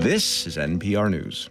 This is NPR News.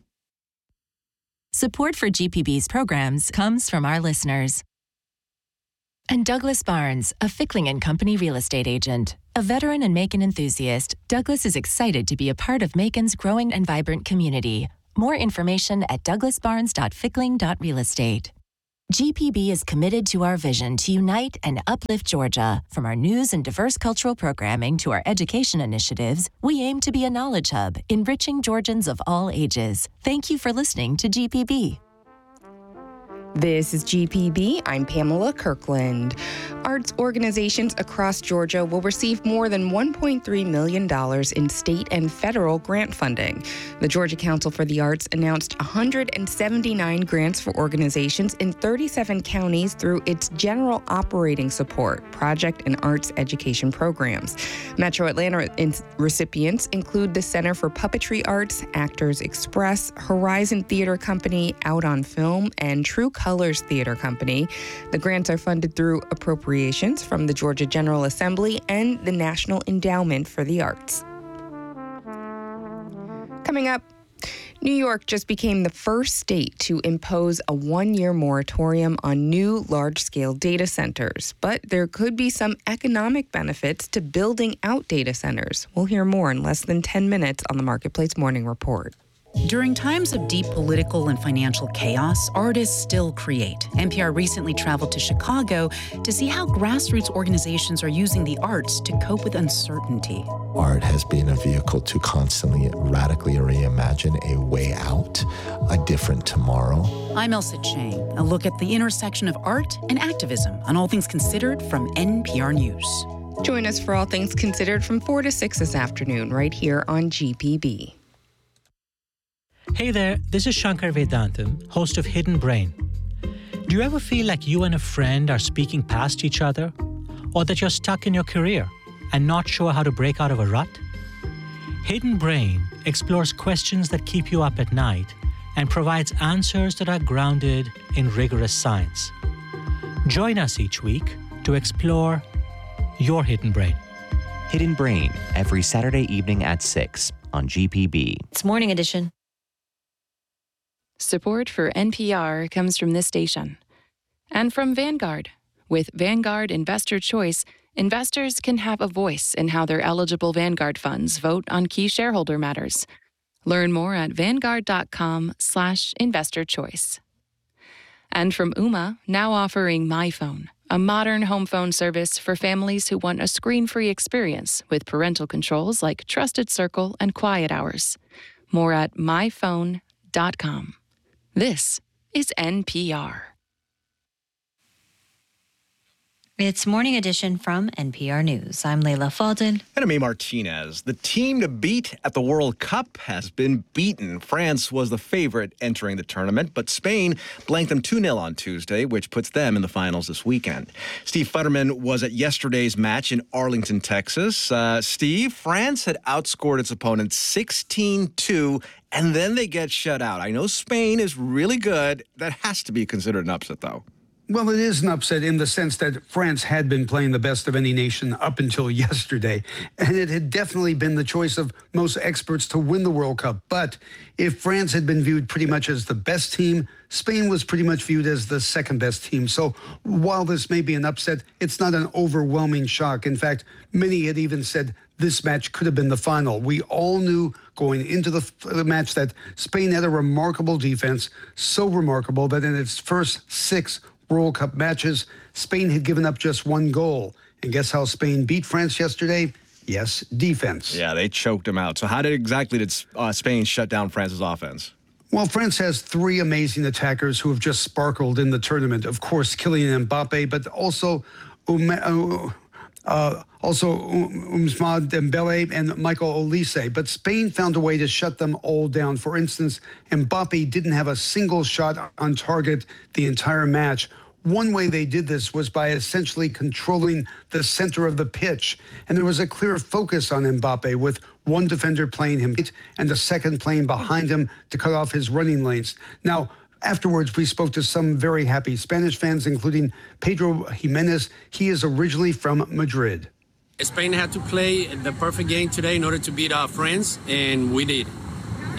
Support for GPB's programs comes from our listeners. And Douglas Barnes, a Fickling & Company real estate agent. A veteran and Macon enthusiast, Douglas is excited to be a part of Macon's growing and vibrant community. More information at douglasbarnes.fickling.realestate. GPB is committed to our vision to unite and uplift Georgia. From our news and diverse cultural programming to our education initiatives, we aim to be a knowledge hub, enriching Georgians of all ages. Thank you for listening to GPB. This is GPB. I'm Pamela Kirkland. Arts organizations across Georgia will receive more than $1.3 million in state and federal grant funding. The Georgia Council for the Arts announced 179 grants for organizations in 37 counties through its general operating support, project, and arts education programs. Metro Atlanta recipients include the Center for Puppetry Arts, Actors Express, Horizon Theater Company, Out on Film, and True Colors Theater Company. The grants are funded through appropriations from the Georgia General Assembly and the National Endowment for the Arts. Coming up, New York just became the first state to impose a one-year moratorium on new large-scale data centers. But there could be some economic benefits to building out data centers. We'll hear more in less than 10 minutes on the Marketplace Morning Report. During times of deep political and financial chaos, artists still create. NPR recently traveled to Chicago to see how grassroots organizations are using the arts to cope with uncertainty. Art has been a vehicle to constantly radically reimagine a way out, a different tomorrow. I'm Elsa Chang. A look at the intersection of art and activism on All Things Considered from NPR News. Join us for All Things Considered from 4 to 6 this afternoon, right here on GPB. Hey there, this is Shankar Vedantam, host of Hidden Brain. Do you ever feel like you and a friend are speaking past each other? Or that you're stuck in your career and not sure how to break out of a rut? Hidden Brain explores questions that keep you up at night and provides answers that are grounded in rigorous science. Join us each week to explore your hidden brain. Hidden Brain, every Saturday evening at 6 on GPB. It's Morning Edition. Support for NPR comes from this station and from Vanguard. With Vanguard Investor Choice, investors can have a voice in how their eligible Vanguard funds vote on key shareholder matters. Learn more at vanguard.com/investorchoice. And from Ooma, now offering MyPhone, a modern home phone service for families who want a screen-free experience with parental controls like Trusted Circle and Quiet Hours. More at myphone.com. This is NPR. It's Morning Edition from NPR News. I'm Leila Fadel. And I'm A. Martinez. The team to beat at the World Cup has been beaten. France was the favorite entering the tournament, but Spain blanked them 2-0 on Tuesday, which puts them in the finals this weekend. Steve Futterman was at yesterday's match in Arlington, Texas. Steve, France had outscored its opponent 16-2, and then they get shut out. I know Spain is really good. That has to be considered an upset, though. Well, it is an upset in the sense that France had been playing the best of any nation up until yesterday, and it had definitely been the choice of most experts to win the World Cup. But if France had been viewed pretty much as the best team, Spain was pretty much viewed as the second best team. So while this may be an upset, it's not an overwhelming shock. In fact, many had even said this match could have been the final. We all knew going into the match that Spain had a remarkable defense, so remarkable that in its first 6 World Cup matches, Spain had given up just 1 goal. And guess how Spain beat France yesterday? Yes, defense. Yeah, they choked them out. So how did Spain shut down France's offense? Well, France has 3 amazing attackers who have just sparkled in the tournament. Of course, Kylian Mbappe, but also Ousmane Dembele and Michael Olise. But Spain found a way to shut them all down. For instance, Mbappe didn't have a single shot on target the entire match. One way they did this was by essentially controlling the center of the pitch. And there was a clear focus on Mbappe, with one defender playing him and the second playing behind him to cut off his running lanes. Now, afterwards, we spoke to some very happy Spanish fans, including Pedro Jimenez. He is originally from Madrid. Spain had to play the perfect game today in order to beat France, and we did.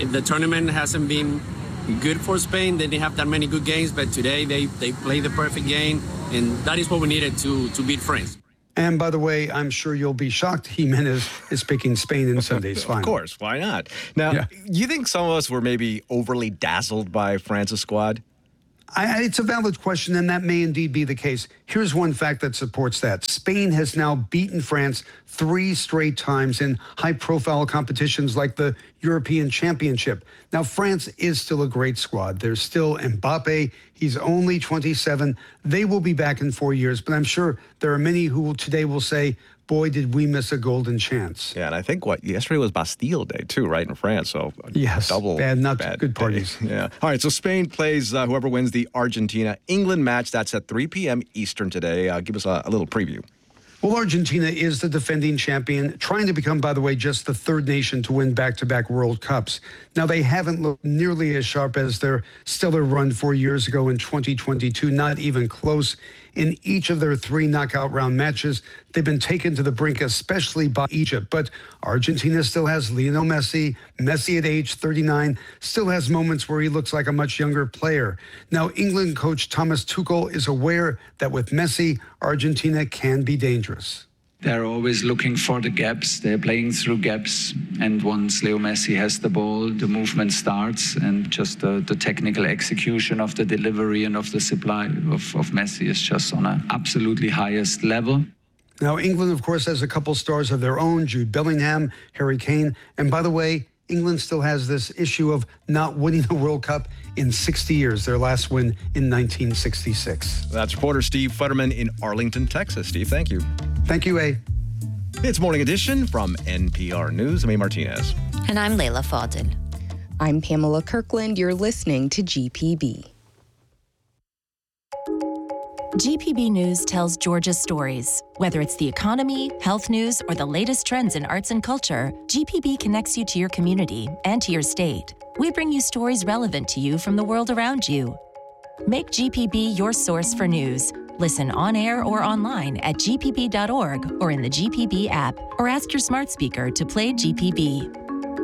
The tournament hasn't been good for Spain. They didn't have that many good games, but today they played the perfect game, and that is what we needed to beat France. And by the way, I'm sure you'll be shocked Jimenez is picking Spain in Sunday's final. Of course, why not? Now, you think some of us were maybe overly dazzled by France's squad? It's a valid question, and that may indeed be the case. Here's one fact that supports that. Spain has now beaten France 3 straight times in high-profile competitions like the European Championship. Now, France is still a great squad. There's still Mbappe. He's only 27. They will be back in 4 years, but I'm sure there are many who today will say, boy, did we miss a golden chance. Yeah, and I think yesterday was Bastille Day too, right, in France? So yes, double bad good parties. Yeah. All right, so Spain plays whoever wins the Argentina-England match. That's at 3 p.m. Eastern today. Give us a little preview. Well, Argentina is the defending champion, trying to become, by the way, just the 3rd nation to win back-to-back World Cups. Now, they haven't looked nearly as sharp as their stellar run 4 years ago in 2022, not even close. In each of their 3 knockout round matches, they've been taken to the brink, especially by Egypt. But Argentina still has Lionel Messi. Messi at age 39 still has moments where he looks like a much younger player. Now, England coach Thomas Tuchel is aware that with Messi, Argentina can be dangerous. They're always looking for the gaps. They're playing through gaps. And once Leo Messi has the ball, the movement starts. And just the technical execution of the delivery and of the supply of Messi is just on an absolutely highest level. Now, England, of course, has a couple stars of their own, Jude Bellingham, Harry Kane. And by the way, England still has this issue of not winning the World Cup in 60 years, their last win in 1966. That's reporter Steve Futterman in Arlington, Texas. Steve, thank you. Thank you, A. It's Morning Edition from NPR News. I'm A. Martinez. And I'm Layla Fadel. I'm Pamela Kirkland. You're listening to GPB. GPB News tells Georgia's stories. Whether it's the economy, health news, or the latest trends in arts and culture, GPB connects you to your community and to your state. We bring you stories relevant to you from the world around you. Make GPB your source for news. Listen on air or online at gpb.org or in the GPB app, or ask your smart speaker to play GPB.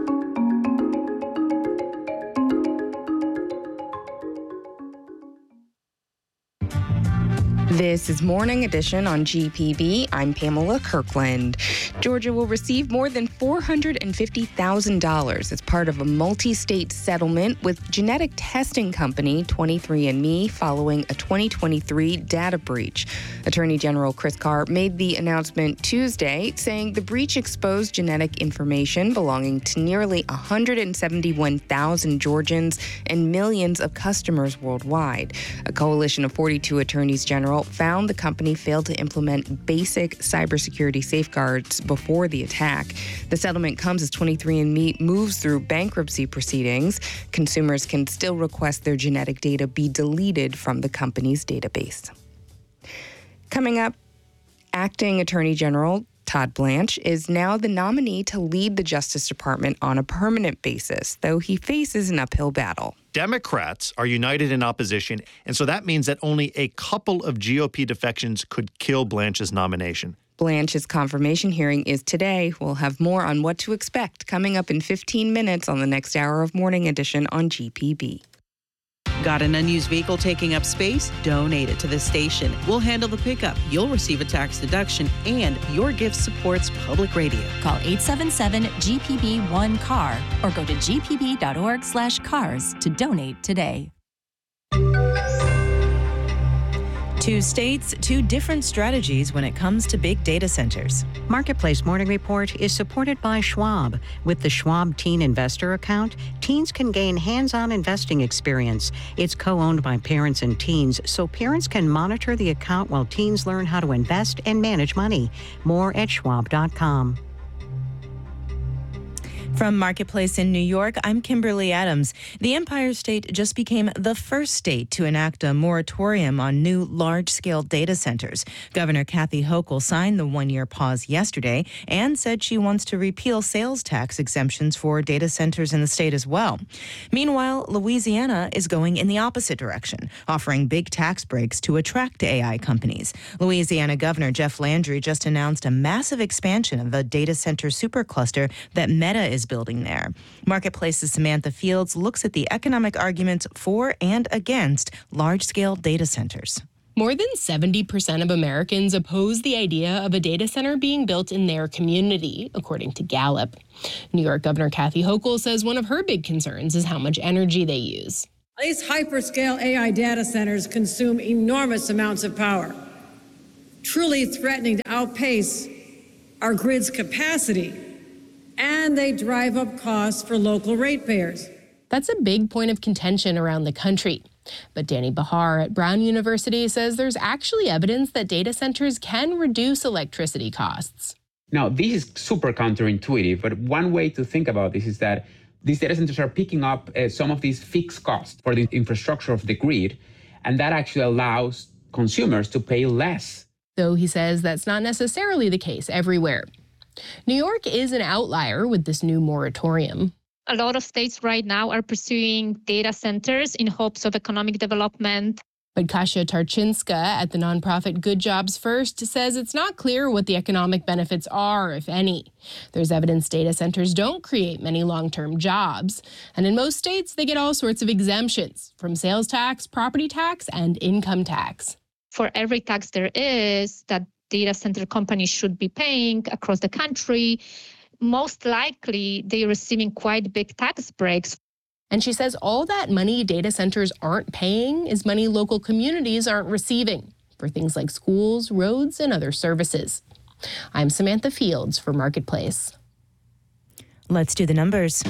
This is Morning Edition on GPB. I'm Pamela Kirkland. Georgia will receive more than $450,000 as part of a multi-state settlement with genetic testing company 23andMe following a 2023 data breach. Attorney General Chris Carr made the announcement Tuesday, saying the breach exposed genetic information belonging to nearly 171,000 Georgians and millions of customers worldwide. A coalition of 42 attorneys general found the company failed to implement basic cybersecurity safeguards before the attack. The settlement comes as 23andMe moves through bankruptcy proceedings. Consumers can still request their genetic data be deleted from the company's database. Coming up, Acting Attorney General Todd Blanche is now the nominee to lead the Justice Department on a permanent basis, though he faces an uphill battle. Democrats are united in opposition, and so that means that only a couple of GOP defections could kill Blanche's nomination. Blanche's confirmation hearing is today. We'll have more on what to expect coming up in 15 minutes on the next hour of Morning Edition on GPB. Got an unused vehicle taking up space? Donate it to the station. We'll handle the pickup. You'll receive a tax deduction, and your gift supports public radio. Call 877-GPB-1-CAR or go to gpb.org/cars to donate today. 2 states, 2 different strategies when it comes to big data centers. Marketplace Morning Report is supported by Schwab. With the Schwab Teen Investor Account, teens can gain hands-on investing experience. It's co-owned by parents and teens, so parents can monitor the account while teens learn how to invest and manage money. More at schwab.com. From Marketplace in New York, I'm Kimberly Adams. The Empire State just became the first state to enact a moratorium on new large-scale data centers. Governor Kathy Hochul signed the one-year pause yesterday and said she wants to repeal sales tax exemptions for data centers in the state as well. Meanwhile, Louisiana is going in the opposite direction, offering big tax breaks to attract AI companies. Louisiana Governor Jeff Landry just announced a massive expansion of a data center supercluster that Meta is building there. Marketplace's Samantha Fields looks at the economic arguments for and against large-scale data centers. More than 70% of Americans oppose the idea of a data center being built in their community, according to Gallup. New York Governor Kathy Hochul says one of her big concerns is how much energy they use. These hyperscale AI data centers consume enormous amounts of power, truly threatening to outpace our grid's capacity, and they drive up costs for local ratepayers. That's a big point of contention around the country. But Danny Bahar at Brown University says there's actually evidence that data centers can reduce electricity costs. Now, this is super counterintuitive, but one way to think about this is that these data centers are picking up some of these fixed costs for the infrastructure of the grid, and that actually allows consumers to pay less. Though he says that's not necessarily the case everywhere. New York is an outlier with this new moratorium. A lot of states right now are pursuing data centers in hopes of economic development. But Kasia Tarczynska at the nonprofit Good Jobs First says it's not clear what the economic benefits are, if any. There's evidence data centers don't create many long-term jobs. And in most states, they get all sorts of exemptions, from sales tax, property tax, and income tax. For every tax there is that data center companies should be paying across the country, most likely they're receiving quite big tax breaks. And she says all that money data centers aren't paying is money local communities aren't receiving for things like schools, roads, and other services. I'm Samantha Fields for Marketplace. Let's do the numbers.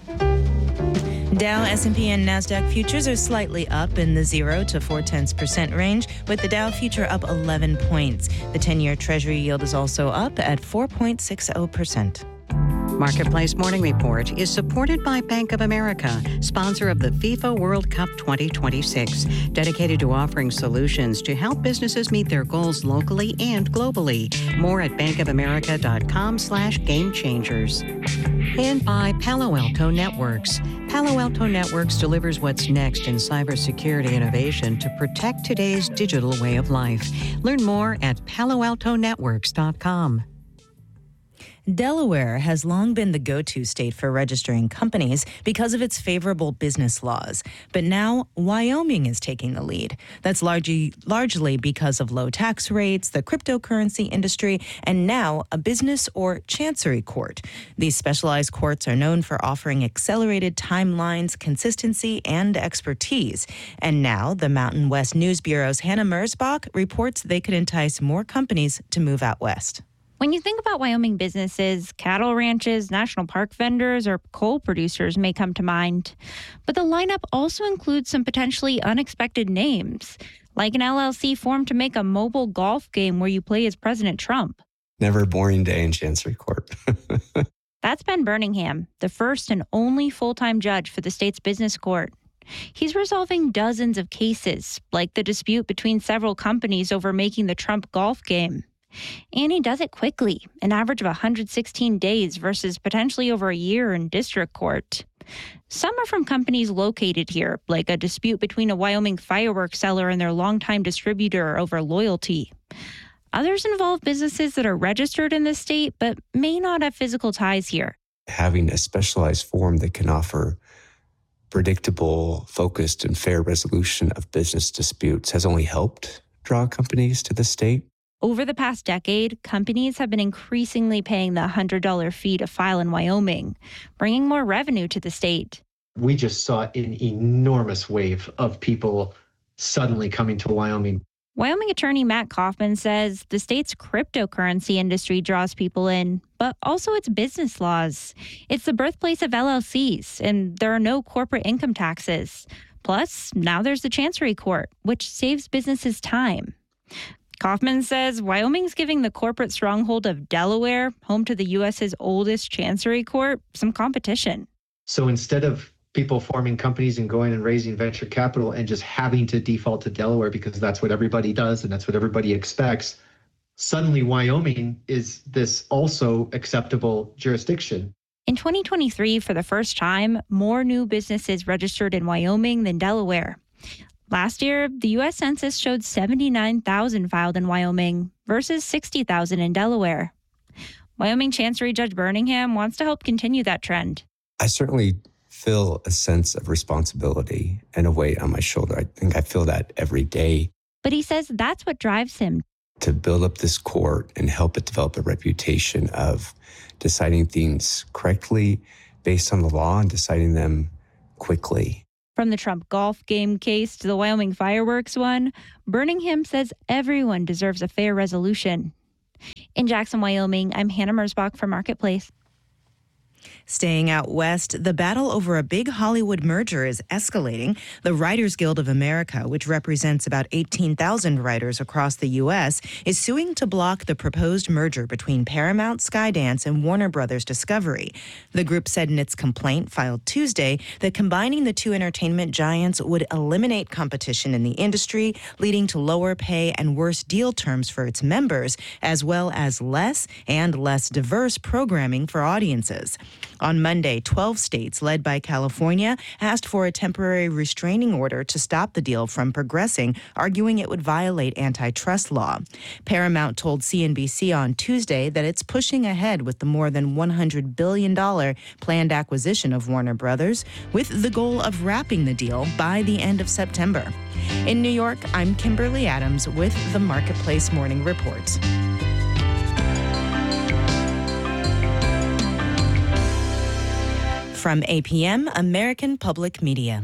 Dow, S&P, and NASDAQ futures are slightly up in the 0 to 0.4% range, with the Dow future up 11 points. The 10-year Treasury yield is also up at 4.60%. Marketplace Morning Report is supported by Bank of America, sponsor of the FIFA World Cup 2026, dedicated to offering solutions to help businesses meet their goals locally and globally. More at bankofamerica.com/gamechangers. And by Palo Alto Networks. Palo Alto Networks delivers what's next in cybersecurity innovation to protect today's digital way of life. Learn more at paloaltonetworks.com. Delaware has long been the go-to state for registering companies because of its favorable business laws. But now Wyoming is taking the lead. That's largely because of low tax rates, the cryptocurrency industry, and now a business or chancery court. These specialized courts are known for offering accelerated timelines, consistency, and expertise. And now the Mountain West News Bureau's Hannah Mersbach reports they could entice more companies to move out west. When you think about Wyoming businesses, cattle ranches, national park vendors, or coal producers may come to mind. But the lineup also includes some potentially unexpected names, like an LLC formed to make a mobile golf game where you play as President Trump. Never a boring day in Chancery Court. That's Ben Birmingham, the first and only full-time judge for the state's business court. He's resolving dozens of cases, like the dispute between several companies over making the Trump golf game. And he does it quickly, an average of 116 days versus potentially over a year in district court. Some are from companies located here, like a dispute between a Wyoming fireworks seller and their longtime distributor over loyalty. Others involve businesses that are registered in the state but may not have physical ties here. Having a specialized forum that can offer predictable, focused, and fair resolution of business disputes has only helped draw companies to the state. Over the past decade, companies have been increasingly paying the $100 fee to file in Wyoming, bringing more revenue to the state. We just saw an enormous wave of people suddenly coming to Wyoming. Wyoming attorney Matt Kaufman says the state's cryptocurrency industry draws people in, but also its business laws. It's the birthplace of LLCs, and there are no corporate income taxes. Plus, now there's the Chancery Court, which saves businesses time. Kaufman says Wyoming's giving the corporate stronghold of Delaware, home to the U.S.'s oldest Chancery Court, some competition. So instead of people forming companies and going and raising venture capital and just having to default to Delaware because that's what everybody does and that's what everybody expects, suddenly Wyoming is this also acceptable jurisdiction. In 2023, for the first time, more new businesses registered in Wyoming than Delaware. Last year, the U.S. Census showed 79,000 filed in Wyoming versus 60,000 in Delaware. Wyoming Chancery Judge Birmingham wants to help continue that trend. I certainly feel a sense of responsibility and a weight on my shoulder. I think I feel that every day. But he says that's what drives him. To build up this court and help it develop a reputation of deciding things correctly based on the law and deciding them quickly. From the Trump golf game case to the Wyoming fireworks one, Birmingham says everyone deserves a fair resolution. In Jackson, Wyoming, I'm Hannah Merzbach for Marketplace. Staying out west, the battle over a big Hollywood merger is escalating. The Writers Guild of America, which represents about 18,000 writers across the U.S., is suing to block the proposed merger between Paramount, Skydance, and Warner Brothers Discovery. The group said in its complaint filed Tuesday that combining the two entertainment giants would eliminate competition in the industry, leading to lower pay and worse deal terms for its members, as well as less and less diverse programming for audiences. On Monday, 12 states, led by California, asked for a temporary restraining order to stop the deal from progressing, arguing it would violate antitrust law. Paramount told CNBC on Tuesday that it's pushing ahead with the more than $100 billion planned acquisition of Warner Brothers, with the goal of wrapping the deal by the end of September. In New York, I'm Kimberly Adams with the Marketplace Morning Report. From APM, American Public Media.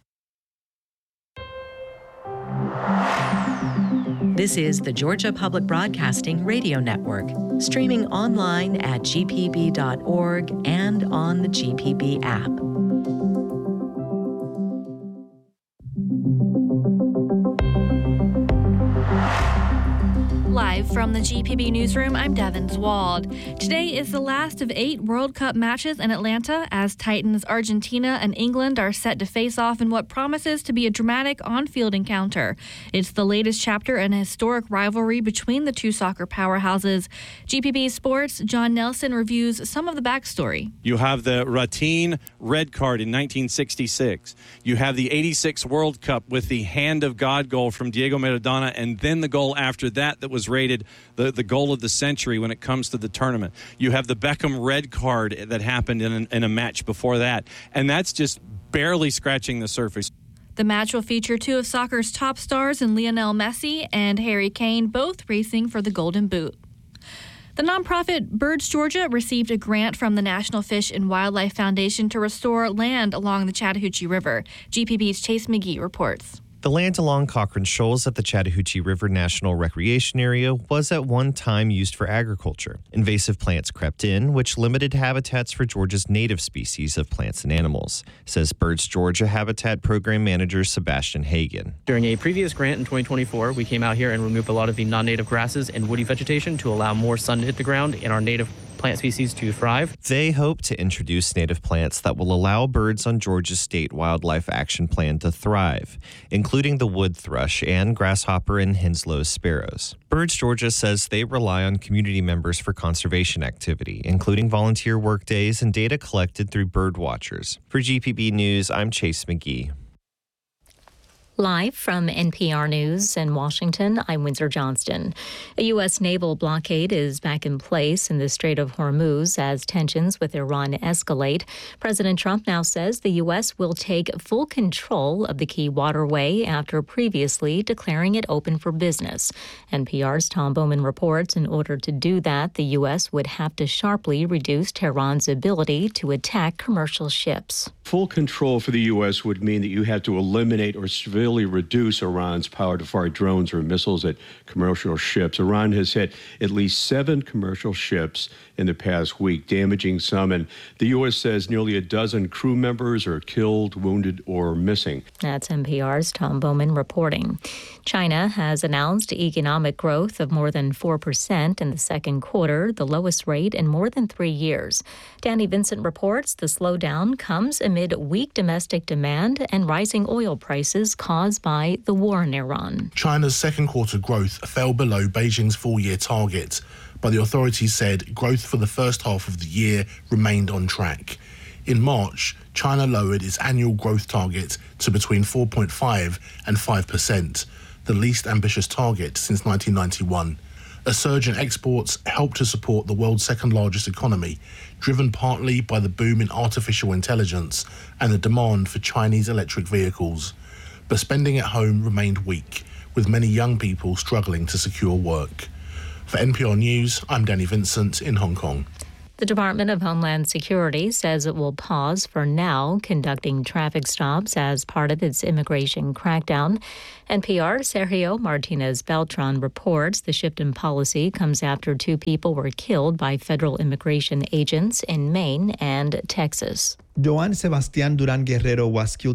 This is the Georgia Public Broadcasting Radio Network, streaming online at gpb.org and on the GPB app. Live from the GPB Newsroom, I'm Devin Zwald. Today is the last of 8 World Cup matches in Atlanta as Titans Argentina and England are set to face off in what promises to be a dramatic on-field encounter. It's the latest chapter in a historic rivalry between the two soccer powerhouses. GPB Sports' John Nelson reviews some of the backstory. You have the Ratin red card in 1966. You have the 86 World Cup with the hand of God goal from Diego Maradona, and then the goal after that was rated the goal of the century when it comes to the tournament. You have the Beckham red card that happened in a match before that, and that's just barely scratching the surface. The match will feature 2 of soccer's top stars in Lionel Messi and Harry Kane, both racing for the Golden Boot. The nonprofit Birds Georgia received a grant from the National Fish and Wildlife Foundation to restore land along the Chattahoochee River. GPB's Chase McGee reports. The land along Cochrane Shoals at the Chattahoochee River National Recreation Area was at one time used for agriculture. Invasive plants crept in, which limited habitats for Georgia's native species of plants and animals, says Birds Georgia Habitat Program Manager Sebastian Hagen. During a previous grant in 2024, we came out here and removed a lot of the non-native grasses and woody vegetation to allow more sun to hit the ground and our native plant species to thrive. They hope to introduce native plants that will allow birds on Georgia's state wildlife action plan to thrive, including the wood thrush and grasshopper and Henslow's sparrows. Birds Georgia says they rely on community members for conservation activity, including volunteer work days and data collected through bird watchers. For GPB News, I'm Chase McGee. Live from NPR News in Washington, I'm Windsor Johnston. A U.S. naval blockade is back in place in the Strait of Hormuz as tensions with Iran escalate. President Trump now says the U.S. will take full control of the key waterway after previously declaring it open for business. NPR's Tom Bowman reports in order to do that, the U.S. would have to sharply reduce Tehran's ability to attack commercial ships. Full control for the U.S. would mean that you had to eliminate or severely reduce Iran's power to fire drones or missiles at commercial ships. Iran has hit at least 7 commercial ships in the past week, damaging some, and the U.S. says nearly a dozen crew members are killed, wounded, or missing. That's NPR's Tom Bowman reporting. China has announced economic growth of more than 4% in the second quarter, the lowest rate in more than 3 years. Danny Vincent reports the slowdown comes amid weak domestic demand and rising oil prices caused by the war in Iran. China's second quarter growth fell below Beijing's full-year target, but the authorities said growth for the first half of the year remained on track. In March, China lowered its annual growth target to between 4.5% and 5%, the least ambitious target since 1991. A surge in exports helped to support the world's second largest economy, driven partly by the boom in artificial intelligence and the demand for Chinese electric vehicles. But spending at home remained weak, with many young people struggling to secure work. For NPR News, I'm Danny Vincent in Hong Kong. The Department of Homeland Security says it will pause for now conducting traffic stops as part of its immigration crackdown. NPR's Sergio Martinez Beltran reports the shift in policy comes after 2 people were killed by federal immigration agents in Maine and Texas. Joan Sebastián Durán Guerrero was killed